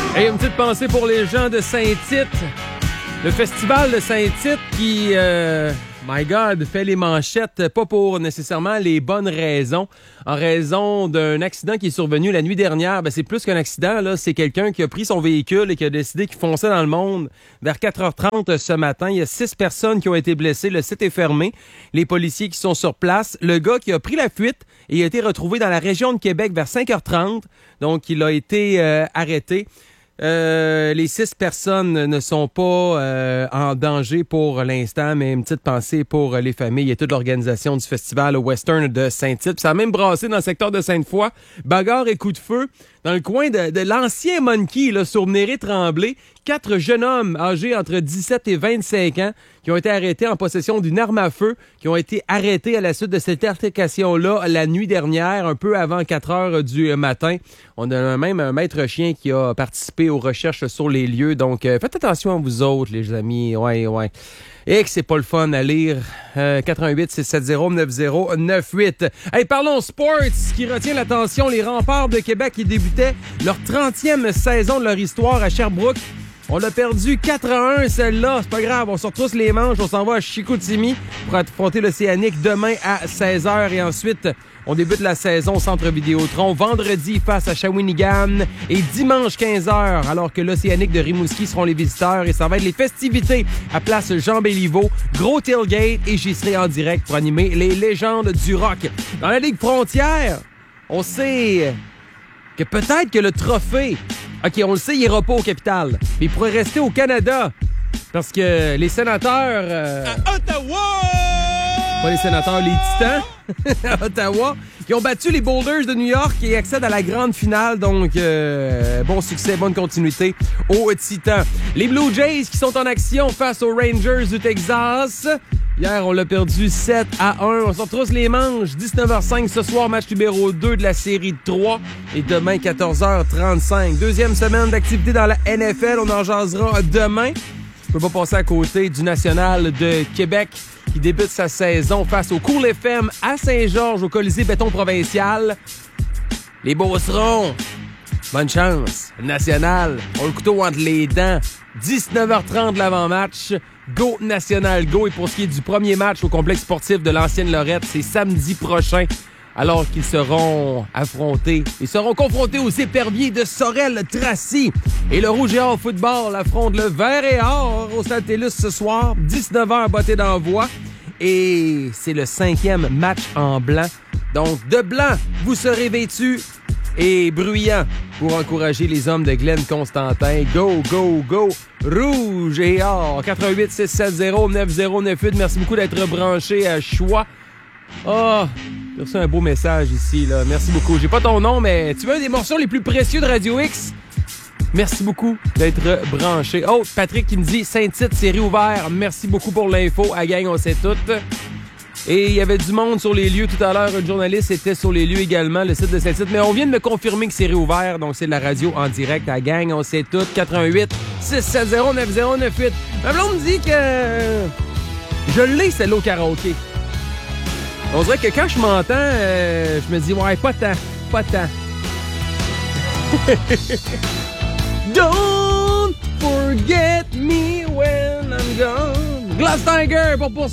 Et une petite pensée pour les gens de Saint-Tite. Le festival de Saint-Tite qui, my God, fait les manchettes, pas pour nécessairement les bonnes raisons. En raison d'un accident qui est survenu la nuit dernière. C'est plus qu'un accident, là. C'est quelqu'un qui a pris son véhicule et qui a décidé qu'il fonçait dans le monde vers 4h30 ce matin. Il y a 6 personnes qui ont été blessées. Le site est fermé. Les policiers qui sont sur place. Le gars qui a pris la fuite et a été retrouvé dans la région de Québec vers 5h30. Donc, il a été arrêté. Les 6 personnes ne sont pas en danger pour l'instant, mais une petite pensée pour les familles et toute l'organisation du festival Western de Saint-Tite. Ça a même brassé dans le secteur de Sainte-Foy. Bagarre et coup de feu dans le coin de l'ancien Monkey, là, sur Néré-Tremblay. 4 jeunes hommes âgés entre 17 et 25 ans qui ont été arrêtés en possession d'une arme à feu, qui ont été arrêtés à la suite de cette altercation-là la nuit dernière, un peu avant 4 heures du matin. On a même un maître chien qui a participé aux recherches sur les lieux. Donc, faites attention à vous autres, les amis. Ouais. Et que c'est pas le fun à lire. 88-670-9098. Hey, parlons sports. Ce qui retient l'attention, les Remparts de Québec qui débutaient leur 30e saison de leur histoire à Sherbrooke. On l'a perdu 4-1, celle-là. C'est pas grave, on sort tous les manches. On s'en va à Chicoutimi pour affronter l'Océanique demain à 16h. Et ensuite, on débute la saison au Centre Vidéotron vendredi face à Shawinigan et dimanche 15h, alors que l'Océanique de Rimouski seront les visiteurs. Et ça va être les festivités à place Jean-Béliveau. Gros tailgate et j'y serai en direct pour animer les légendes du rock. Dans la Ligue Frontière, on sait que peut-être que le trophée... OK, on le sait, il n'ira pas au Capitole. Mais il pourrait rester au Canada. Parce que les sénateurs... À Ottawa! Pas les sénateurs, les Titans à Ottawa, qui ont battu les Boulders de New York et accèdent à la grande finale. Donc, bon succès, bonne continuité aux Titans. Les Blue Jays qui sont en action face aux Rangers du Texas. Hier, on l'a perdu 7-1. On se retrousse les manches. 19h05 ce soir, match numéro 2 de la série de 3. Et demain, 14h35. Deuxième semaine d'activité dans la NFL. On en jasera demain. Je peux pas passer à côté du National de Québec qui débute sa saison face au Cool FM à Saint-Georges au Colisée Béton Provincial. Les Beaucerons, bonne chance. National, on le couteau entre les dents. 19h30 l'avant-match. Go National Go. Et pour ce qui est du premier match au complexe sportif de l'ancienne Lorette, c'est samedi prochain. Alors qu'ils seront affrontés. Ils seront confrontés aux éperviers de Sorel-Tracy. Et le Rouge et Or football affronte le Vert et Or au Stade TELUS ce soir. 19h, bottée d'envoi. Et c'est le 5e match en blanc. Donc, de blanc, vous serez vêtus et bruyants pour encourager les hommes de Glenn Constantin. Go, go, go! Rouge et Or. 88-670-9098. Merci beaucoup d'être branché à Choix. Oh, j'ai reçu un beau message ici, là. Merci beaucoup. J'ai pas ton nom, mais tu veux un des morceaux les plus précieux de Radio X? Merci beaucoup d'être branché. Oh, Patrick qui me dit Saint-Tite, c'est réouvert. Merci beaucoup pour l'info. À gang, on sait tout. Et il y avait du monde sur les lieux tout à l'heure. Une journaliste était sur les lieux également, le site de Saint-Tite. Mais on vient de me confirmer que c'est réouvert. Donc, c'est de la radio en direct à gang, on sait tout. 88-670-9098. Ma blonde me dit que je l'ai, celle-là, au karaoké. On dirait que quand je m'entends, je me dis, ouais, pas tant. Don't forget me when I'm gone. Glass Tiger pour